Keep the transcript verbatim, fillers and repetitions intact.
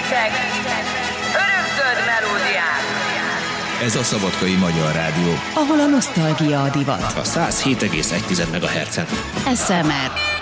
percek örökzöld melódiák. Ez a Szabadkai Magyar Rádió, ahol a nosztalgia a divat. A száz hét egész egy megahertzen. es em er